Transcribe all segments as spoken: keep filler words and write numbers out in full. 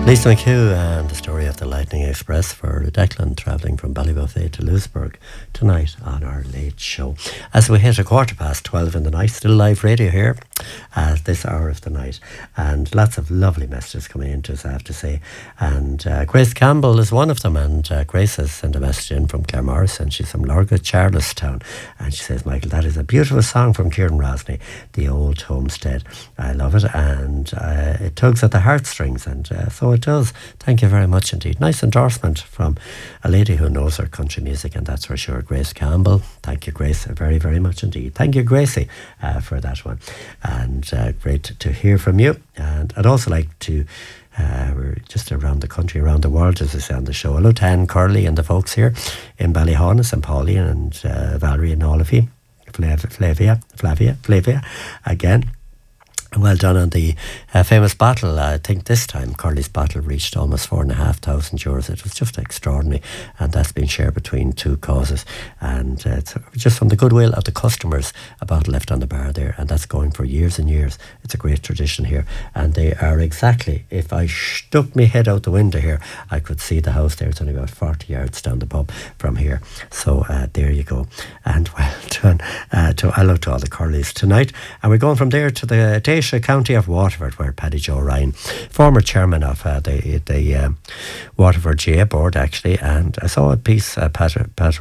Lisa McHugh and the story of the Lightning Express for Declan travelling from Ballybuffet to Lewisburg tonight on our late show. As we hit a quarter past twelve in the night, still live radio here at this hour of the night, and lots of lovely messages coming into us, I have to say. And uh, Grace Campbell is one of them, and uh, Grace has sent a message in from Claremorris, and she's from Largo, Charlestown, and she says, Michael, that is a beautiful song from Kieran Rosny, The Old Homestead. I love it, and uh, it tugs at the heartstrings, and uh, so it does. Thank you very much indeed. Nice endorsement from a lady who knows her country music, and that's for sure, Grace Campbell. Thank you, Grace, very, very much indeed. Thank you, Gracie, uh, for that one. And uh, great to hear from you. And I'd also like to, uh, we're just around the country, around the world, as I say on the show. Hello to Anne Curley and the folks here in Ballyhonus and Pauline and uh, Valerie and all of you. Flav- Flavia, Flavia, Flavia, again. Well done on the uh, famous battle. I think this time Curly's battle reached almost four and a half thousand euros. It was just extraordinary, and that's been shared between two causes. And uh, it's just from the goodwill of the customers, a bottle left on the bar there, and that's going for years and years. It's a great tradition here, and they are exactly. If I stuck my head out the window here, I could see the house there. It's only about forty yards down the pub from here. So uh, there you go. And well done uh, to hello to all the Curlys tonight. And we're going from there to the day. County of Waterford, where Paddy Joe Ryan, former chairman of uh, the the um, Waterford G A board, actually, and I saw a piece uh, Pat, Pat,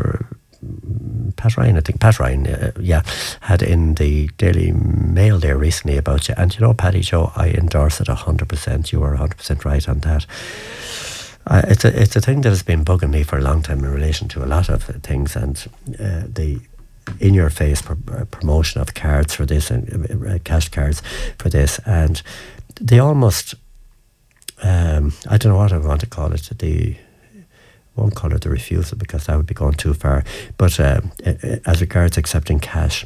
Pat Ryan, I think Pat Ryan, uh, yeah, had in the Daily Mail there recently about you. And you know, Paddy Joe, I endorse it one hundred percent. You were one hundred percent right on that. Uh, it's a it's a thing that has been bugging me for a long time in relation to a lot of things, and uh, the in-your-face pr- promotion of cards for this and uh, cash cards for this, and they almost um, I don't know what I want to call it, the won't call it the refusal because that would be going too far, but uh, as regards accepting cash,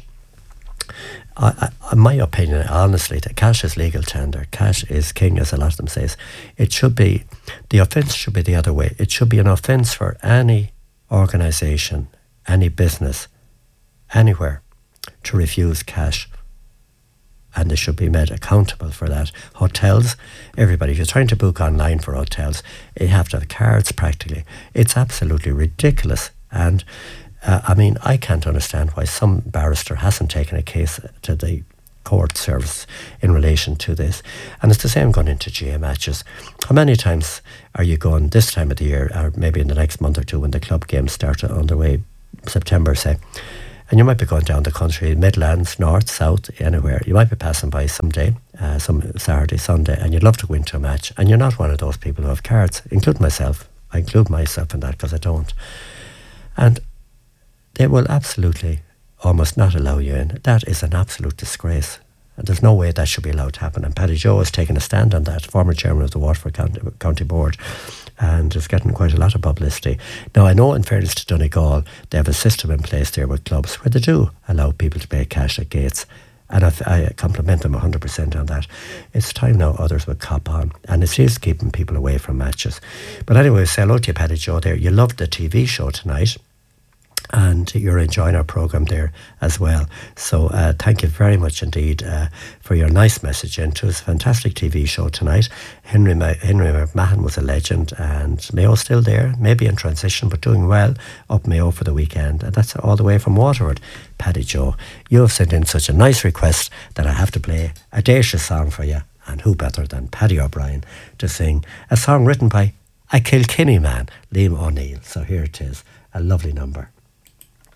I, I, in my opinion, honestly, that cash is legal tender. Cash is king, as a lot of them says. It should be, the offence should be the other way. It should be an offence for any organisation, any business, anywhere, to refuse cash, and they should be made accountable for that. Hotels, everybody, if you're trying to book online for hotels, you have to have cards practically. It's absolutely ridiculous, and uh, I mean, I can't understand why some barrister hasn't taken a case to the court service in relation to this. And it's the same going into G A matches. How many times are you going this time of the year, or maybe in the next month or two when the club games start on the way, September say, and you might be going down the country, Midlands, North, South, anywhere. You might be passing by someday, uh, some Saturday, Sunday, and you'd love to go into a match, and you're not one of those people who have cards, including myself. I include myself in that because I don't. And they will absolutely almost not allow you in. That is an absolute disgrace. And there's no way that should be allowed to happen. And Paddy Joe has taken a stand on that, former chairman of the Waterford County, County Board, and is getting quite a lot of publicity. Now, I know in fairness to Donegal, they have a system in place there with clubs where they do allow people to pay cash at gates. And I, I compliment them one hundred percent on that. It's time now others would cop on. And it is keeping people away from matches. But anyway, say hello to you, Paddy Joe there. You loved the T V show tonight, and you're enjoying our programme there as well. So uh, thank you very much indeed uh, for your nice message into us. Fantastic T V show tonight. Henry Ma- Henry McMahon was a legend, and Mayo still there, maybe in transition, but doing well up Mayo for the weekend. And that's all the way from Waterford. Paddy Joe, you have sent in such a nice request that I have to play a audacious song for you. And who better than Paddy O'Brien to sing a song written by a Kilkenny man, Liam O'Neill. So here it is, a lovely number.